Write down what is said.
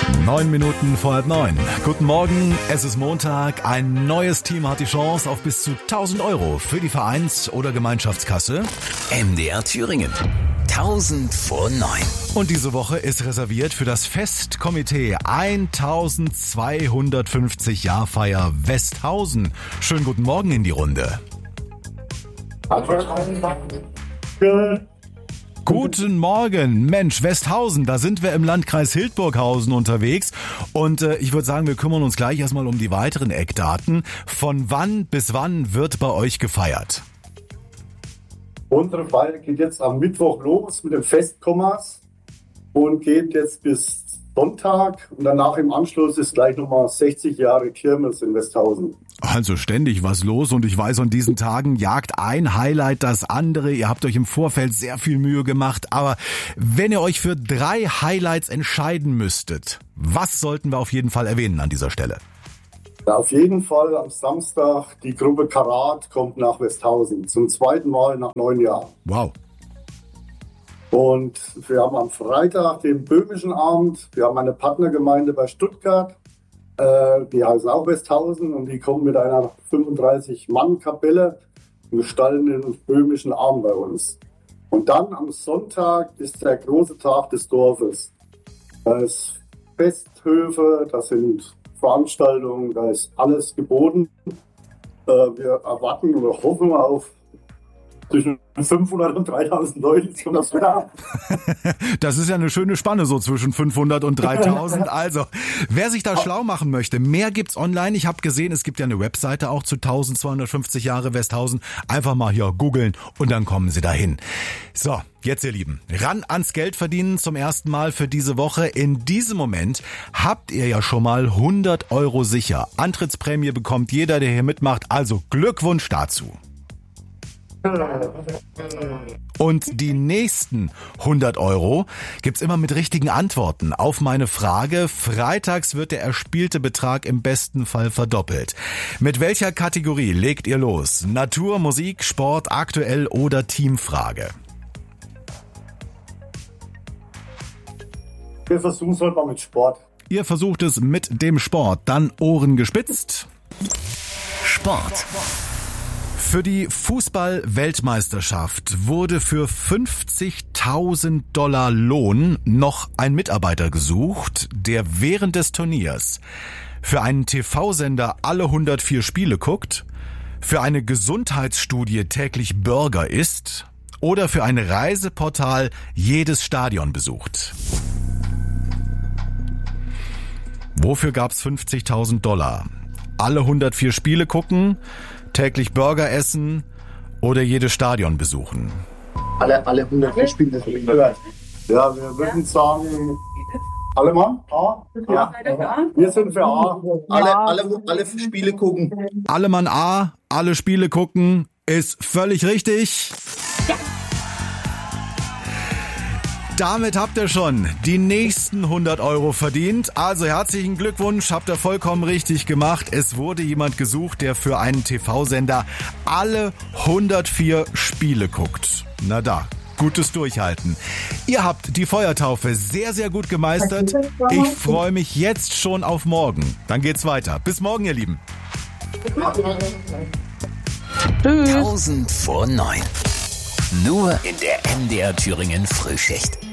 9 Minuten vor 8:30. Guten Morgen, es ist Montag. Ein neues Team hat die Chance auf bis zu 1.000 Euro für die Vereins- oder Gemeinschaftskasse. MDR Thüringen. 1000 vor 9. Und diese Woche ist reserviert für das Festkomitee 1250 Jahrfeier Westhausen. Schönen guten Morgen in die Runde. Guten Morgen, Mensch, Westhausen, da sind wir im Landkreis Hildburghausen unterwegs und ich würde sagen, wir kümmern uns gleich erstmal um die weiteren Eckdaten. Von wann bis wann wird bei euch gefeiert? Unsere Feier geht jetzt am Mittwoch los mit dem Festkommers und geht jetzt bis Sonntag und danach im Anschluss ist gleich nochmal 60 Jahre Kirmes in Westhausen. Also ständig was los und ich weiß, an diesen Tagen jagt ein Highlight das andere. Ihr habt euch im Vorfeld sehr viel Mühe gemacht, aber wenn ihr euch für 3 Highlights entscheiden müsstet, was sollten wir auf jeden Fall erwähnen an dieser Stelle? Ja, auf jeden Fall am Samstag, die Gruppe Karat kommt nach Westhausen, zum 2. Mal nach 9 Jahren. Wow. Und wir haben am Freitag den Böhmischen Abend, wir haben eine Partnergemeinde bei Stuttgart, die heißen auch Westhausen und die kommen mit einer 35-Mann-Kapelle und gestalten den Böhmischen Abend bei uns. Und dann am Sonntag ist der große Tag des Dorfes. Da ist Festhöfe, das sind Veranstaltungen, da ist alles geboten. Wir erwarten oder hoffen auf zwischen 500 und 3000 Leute zum das Wetter. Das ist ja eine schöne Spanne, so zwischen 500 und 3000. Also, wer sich da schlau machen möchte, mehr gibt's online. Ich habe gesehen, es gibt ja eine Webseite auch zu 1250 Jahre Westhausen. Einfach mal hier googeln und dann kommen Sie dahin. So, jetzt ihr Lieben, ran ans Geld verdienen zum ersten Mal für diese Woche. In diesem Moment habt ihr ja schon mal 100 Euro sicher. Antrittsprämie bekommt jeder, der hier mitmacht. Also Glückwunsch dazu. Und die nächsten 100 Euro gibt's immer mit richtigen Antworten auf meine Frage. Freitags wird der erspielte Betrag im besten Fall verdoppelt. Mit welcher Kategorie legt ihr los? Natur, Musik, Sport, aktuell oder Teamfrage? Wir versuchen es heute mal mit Sport. Ihr versucht es mit dem Sport. Dann Ohren gespitzt. Sport. Für die Fußball-Weltmeisterschaft wurde für $50.000 Lohn noch ein Mitarbeiter gesucht, der während des Turniers für einen TV-Sender alle 104 Spiele guckt, für eine Gesundheitsstudie täglich Burger isst oder für ein Reiseportal jedes Stadion besucht. Wofür gab's $50.000? Alle 104 Spiele gucken, täglich Burger essen oder jedes Stadion besuchen? Alle 104 Spiele, das habe ich gehört. Ja, wir würden sagen, alle Mann? A? Ja. Wir sind für A. Alle Spiele gucken. Alle Mann A, alle Spiele gucken, ist völlig richtig. Ja. Damit habt ihr schon die nächsten 100 Euro verdient. Also herzlichen Glückwunsch, habt ihr vollkommen richtig gemacht. Es wurde jemand gesucht, der für einen TV-Sender alle 104 Spiele guckt. Na da, gutes Durchhalten. Ihr habt die Feuertaufe sehr, sehr gut gemeistert. Ich freue mich jetzt schon auf morgen. Dann geht's weiter. Bis morgen, ihr Lieben. Tschüss. 1000 vor 9. Nur in der MDR Thüringen Frühschicht.